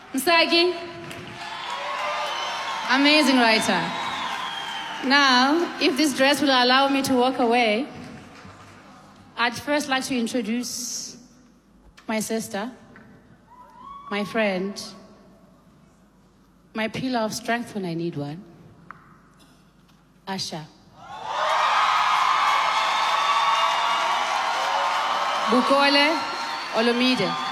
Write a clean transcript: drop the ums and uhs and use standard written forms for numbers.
Msagi, amazing writer. Now, if this dress will allow me to walk away, I'd first like to introduce my sister, my friend, my pillar of strength when I need one, Asha. Bukole Olomide.